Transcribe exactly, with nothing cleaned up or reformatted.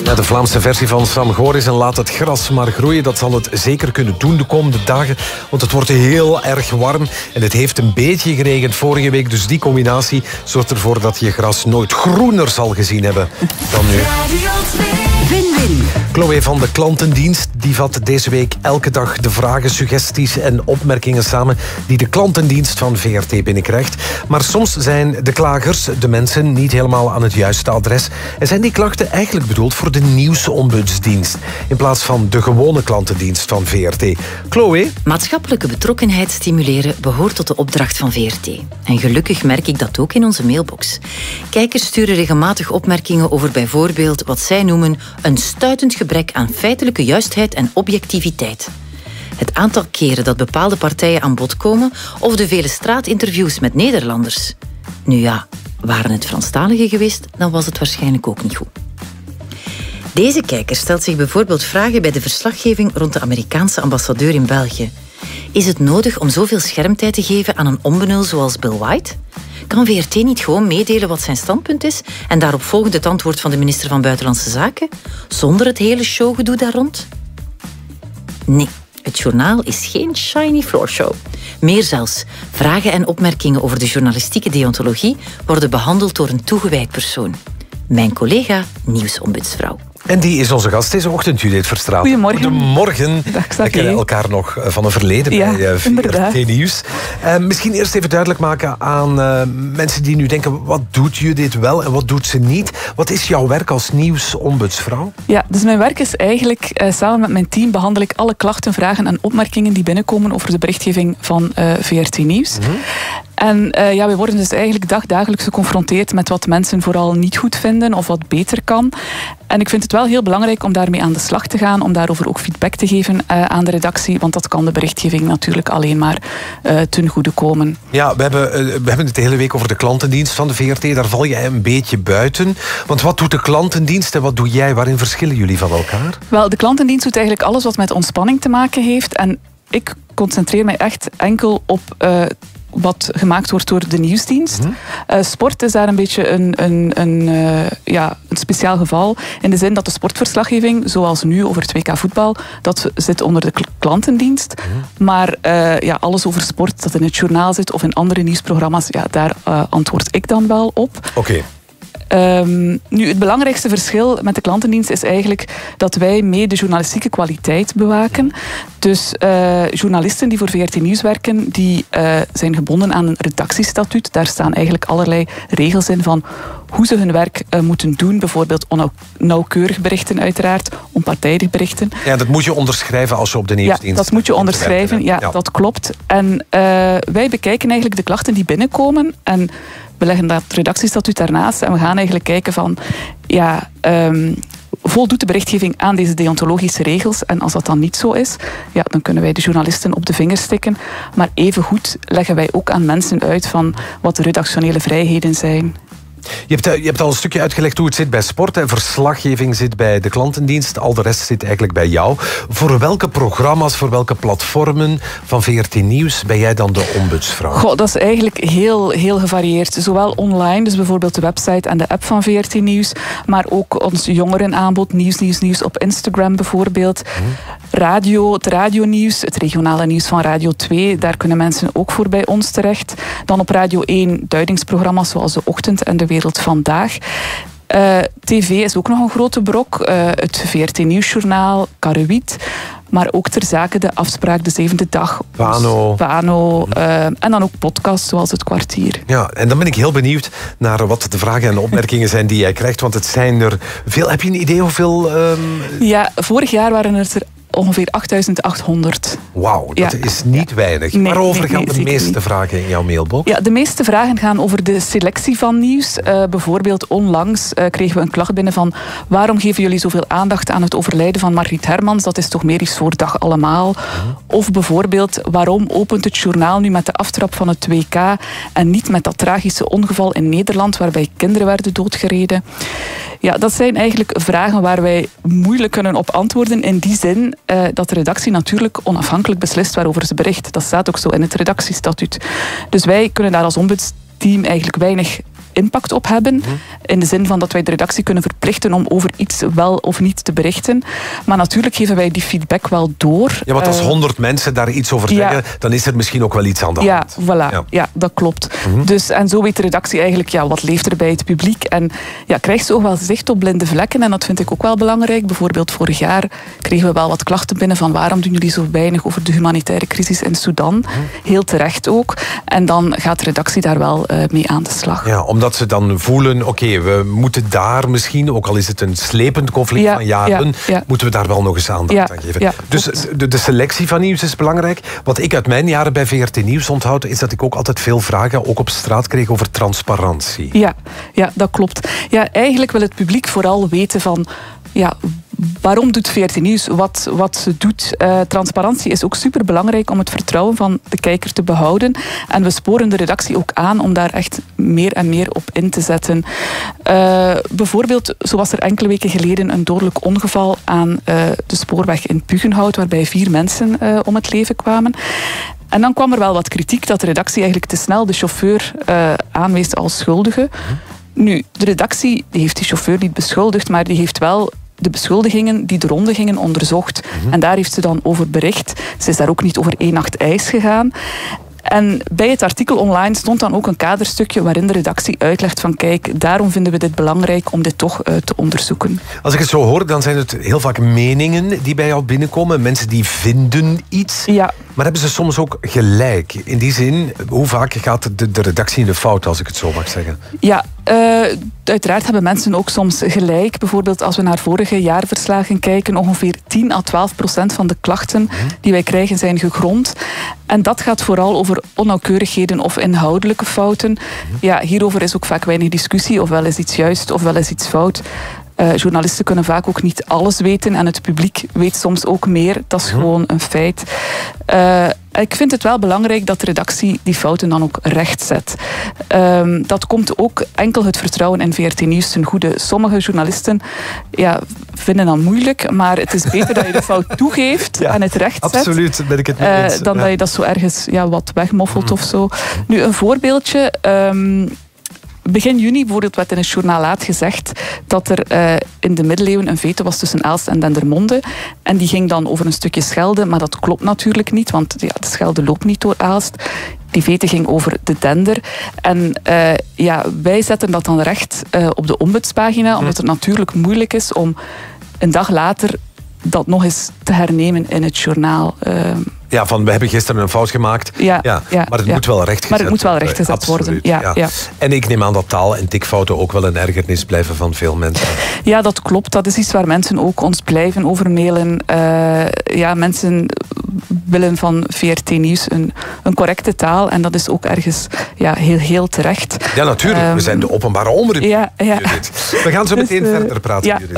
Ja, de Vlaamse versie van Sam Goris en Laat het gras maar groeien. Dat zal het zeker kunnen doen de komende dagen. Want het wordt heel erg warm. En het heeft een beetje geregend vorige week. Dus die combinatie zorgt ervoor dat je gras nooit groener zal gezien hebben dan nu. Win-win. Chloe van de Klantendienst die vat deze week elke dag de vragen, suggesties en opmerkingen samen die de Klantendienst van V R T binnenkrijgt. Maar soms zijn de klagers, de mensen, niet helemaal aan het juiste adres. En zijn die klachten eigenlijk bedoeld voor de nieuwsombudsdienst in plaats van de gewone klantendienst van V R T. Chloe? Maatschappelijke betrokkenheid stimuleren behoort tot de opdracht van V R T. En gelukkig merk ik dat ook in onze mailbox. Kijkers sturen regelmatig opmerkingen over bijvoorbeeld wat zij noemen een stuitend gebrek aan feitelijke juistheid en objectiviteit. Het aantal keren dat bepaalde partijen aan bod komen of de vele straatinterviews met Nederlanders. Nu ja, waren het Franstaligen geweest, dan was het waarschijnlijk ook niet goed. Deze kijker stelt zich bijvoorbeeld vragen bij de verslaggeving rond de Amerikaanse ambassadeur in België. Is het nodig om zoveel schermtijd te geven aan een onbenul zoals Bill White? Kan V R T niet gewoon meedelen wat zijn standpunt is en daarop volgend het antwoord van de minister van Buitenlandse Zaken, zonder het hele showgedoe daar rond? Nee, het journaal is geen shiny floor show. Meer zelfs, vragen en opmerkingen over de journalistieke deontologie worden behandeld door een toegewijd persoon. Mijn collega, nieuwsombudsvrouw. En die is onze gast deze ochtend, Judith Verstraeten. Goedemorgen. Goedemorgen. Dag, We kennen elkaar nog van een verleden ja, bij uh, V R T Nieuws. Uh, misschien eerst even duidelijk maken aan uh, mensen die nu denken, wat doet Judith wel en wat doet ze niet? Wat is jouw werk als nieuwsombudsvrouw? Ja, dus mijn werk is eigenlijk, uh, samen met mijn team behandel ik alle klachten, vragen en opmerkingen die binnenkomen over de berichtgeving van uh, V R T Nieuws. Mm-hmm. En uh, ja, we worden dus eigenlijk dagdagelijks geconfronteerd met wat mensen vooral niet goed vinden of wat beter kan. En ik vind het wel heel belangrijk om daarmee aan de slag te gaan, om daarover ook feedback te geven uh, aan de redactie, want dat kan de berichtgeving natuurlijk alleen maar uh, ten goede komen. Ja, we hebben, uh, we hebben het de hele week over de klantendienst van de V R T. Daar val jij een beetje buiten. Want wat doet de klantendienst en wat doe jij? Waarin verschillen jullie van elkaar? Wel, de klantendienst doet eigenlijk alles wat met ontspanning te maken heeft. En ik concentreer mij echt enkel op Uh, wat gemaakt wordt door de nieuwsdienst. Mm-hmm. Uh, sport is daar een beetje een, een, een, uh, ja, een speciaal geval. In de zin dat de sportverslaggeving, zoals nu over het W K voetbal, dat zit onder de klantendienst. Mm-hmm. Maar uh, ja, alles over sport dat in het journaal zit of in andere nieuwsprogramma's, ja, daar uh, antwoord ik dan wel op. Oké. Okay. Um, nu, het belangrijkste verschil met de klantendienst is eigenlijk dat wij mee de journalistieke kwaliteit bewaken. Dus uh, journalisten die voor V R T Nieuws werken, die uh, zijn gebonden aan een redactiestatuut. Daar staan eigenlijk allerlei regels in van hoe ze hun werk uh, moeten doen. Bijvoorbeeld onnauwkeurig berichten uiteraard, onpartijdig berichten. Ja, dat moet je onderschrijven als je op de nieuwsdienst... Ja, dat moet je onderschrijven, ja, ja, dat klopt. En uh, wij bekijken eigenlijk de klachten die binnenkomen en we leggen dat redactiestatuut daarnaast en we gaan eigenlijk kijken van, ja, um, voldoet de berichtgeving aan deze deontologische regels? En als dat dan niet zo is, ja, dan kunnen wij de journalisten op de vingers stikken. Maar evengoed leggen wij ook aan mensen uit van wat de redactionele vrijheden zijn. Je hebt, je hebt al een stukje uitgelegd hoe het zit bij sport. En verslaggeving zit bij de klantendienst. Al de rest zit eigenlijk bij jou. Voor welke programma's, voor welke platformen van V R T Nieuws ben jij dan de ombudsvrouw? Goh, dat is eigenlijk heel, heel gevarieerd. Zowel online, dus bijvoorbeeld de website en de app van V R T Nieuws. Maar ook ons jongerenaanbod, Nieuws, Nieuws, Nieuws op Instagram bijvoorbeeld. Hmm. Radio, het radionieuws, het regionale nieuws van Radio twee. Daar kunnen mensen ook voor bij ons terecht. Dan op Radio één duidingsprogramma's zoals De Ochtend en De Wereld Vandaag. Uh, tv is ook nog een grote brok. Uh, het V R T Nieuwsjournaal, Karrewiet. Maar ook ter zake de afspraak de zevende dag. Pano. Pano. Uh, en dan ook podcasts zoals Het Kwartier. Ja, en dan ben ik heel benieuwd naar wat de vragen en de opmerkingen zijn die jij krijgt. Want het zijn er veel. Heb je een idee hoeveel... Um... Ja, vorig jaar waren het er ongeveer achtduizend achthonderd. Wauw, dat ja. is niet weinig. Nee, Waarover nee, gaan nee, de meeste niet. vragen in jouw mailbox? Ja, de meeste vragen gaan over de selectie van nieuws. Uh, bijvoorbeeld onlangs uh, kregen we een klacht binnen van waarom geven jullie zoveel aandacht aan het overlijden van Margriet Hermans? Dat is toch meer iets voor Dag Allemaal. Mm-hmm. Of bijvoorbeeld waarom opent het journaal nu met de aftrap van het W K en niet met dat tragische ongeval in Nederland waarbij kinderen werden doodgereden? Ja, dat zijn eigenlijk vragen waar wij moeilijk kunnen op antwoorden in die zin uh, dat de redactie natuurlijk onafhankelijk beslist waarover ze bericht. Dat staat ook zo in het redactiestatuut. Dus wij kunnen daar als ombudsteam eigenlijk weinig impact op hebben. Mm-hmm. In de zin van dat wij de redactie kunnen verplichten om over iets wel of niet te berichten. Maar natuurlijk geven wij die feedback wel door. Ja, want als honderd uh, mensen daar iets over zeggen, ja, dan is er misschien ook wel iets aan de ja, hand. Voilà, ja, ja, dat klopt. Mm-hmm. Dus, en zo weet de redactie eigenlijk, ja, wat leeft er bij het publiek. En ja, krijgt ze ook wel zicht op blinde vlekken. En dat vind ik ook wel belangrijk. Bijvoorbeeld vorig jaar kregen we wel wat klachten binnen van waarom doen jullie zo weinig over de humanitaire crisis in Sudan. Mm-hmm. Heel terecht ook. En dan gaat de redactie daar wel uh, mee aan de slag. Ja, omdat ze dan voelen, oké, okay, we moeten daar misschien, ook al is het een slepend conflict ja, van jaren, ja, ja. moeten we daar wel nog eens aandacht ja, aan geven. Ja, dus de, de selectie van nieuws is belangrijk. Wat ik uit mijn jaren bij V R T Nieuws onthoud, is dat ik ook altijd veel vragen, ook op straat, kreeg over transparantie. Ja, ja, dat klopt. Ja, eigenlijk wil het publiek vooral weten van, ja, waarom doet V R T Nieuws wat, wat ze doet? Uh, transparantie is ook superbelangrijk om het vertrouwen van de kijker te behouden. En we sporen de redactie ook aan om daar echt meer en meer op in te zetten. Uh, bijvoorbeeld, zo was er enkele weken geleden een dodelijk ongeval aan uh, de spoorweg in Puggenhout, waarbij vier mensen uh, om het leven kwamen. En dan kwam er wel wat kritiek dat de redactie eigenlijk te snel de chauffeur uh, aanwees als schuldige. Nu, de redactie die heeft die chauffeur niet beschuldigd, maar die heeft wel de beschuldigingen die de ronde gingen onderzocht. Mm-hmm. En daar heeft ze dan over bericht. Ze is daar ook niet over één nacht ijs gegaan. En bij het artikel online stond dan ook een kaderstukje waarin de redactie uitlegt van kijk, daarom vinden we dit belangrijk om dit toch uh, te onderzoeken. Als ik het zo hoor, dan zijn het heel vaak meningen die bij jou binnenkomen. Mensen die vinden iets. Ja. Maar hebben ze soms ook gelijk? In die zin, hoe vaak gaat de, de redactie in de fout, als ik het zo mag zeggen? Ja, uh, uiteraard hebben mensen ook soms gelijk. Bijvoorbeeld als we naar vorige jaarverslagen kijken, ongeveer tien à twaalf procent van de klachten mm-hmm. die wij krijgen zijn gegrond. En dat gaat vooral over onnauwkeurigheden of inhoudelijke fouten. Mm-hmm. Ja, hierover is ook vaak weinig discussie. Ofwel is iets juist, ofwel is iets fout. Uh, journalisten kunnen vaak ook niet alles weten en het publiek weet soms ook meer. Dat is mm-hmm. gewoon een feit. Uh, ik vind het wel belangrijk dat de redactie die fouten dan ook rechtzet. Um, dat komt ook enkel het vertrouwen in V R T Nieuws ten goede. Sommige journalisten ja, vinden dat moeilijk, maar het is beter dat je de fout toegeeft ja, en het rechtzet. Absoluut, ben ik het mee eens. Uh, dan ja. dat je dat zo ergens ja, wat wegmoffelt mm-hmm. of zo. Nu, een voorbeeldje. Um, Begin juni bijvoorbeeld werd in het journaalaat gezegd dat er uh, in de middeleeuwen een vete was tussen Aalst en Dendermonde. En die ging dan over een stukje Schelde, maar dat klopt natuurlijk niet, want ja, de Schelde loopt niet door Aalst. Die vete ging over de Dender. En uh, ja, wij zetten dat dan recht uh, op de ombudspagina, omdat het natuurlijk moeilijk is om een dag later dat nog eens te hernemen in het journaal. Uh, Ja, van we hebben gisteren een fout gemaakt. Ja, ja, ja, maar het ja. moet wel rechtgezet Maar het moet wel rechtgezet worden. Absoluut, ja, ja. Ja. En ik neem aan dat taal- en tikfouten ook wel een ergernis blijven van veel mensen. Ja, dat klopt. Dat is iets waar mensen ook ons blijven over mailen. Uh, ja, mensen willen van V R T Nieuws een, een correcte taal. En dat is ook ergens ja, heel, heel terecht. Ja, natuurlijk. Um, we zijn de openbare omroep. Ja, ja. We gaan zo meteen dus, uh, verder praten. Ja, oké.